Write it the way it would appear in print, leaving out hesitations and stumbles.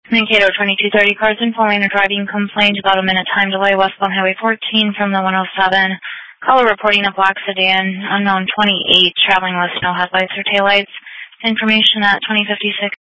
Mankato 2230, cars informing a driving complaint about a minute time delay westbound Highway 14 from the 107. Caller reporting a black sedan, unknown 28, traveling with no headlights or taillights. Information at 2056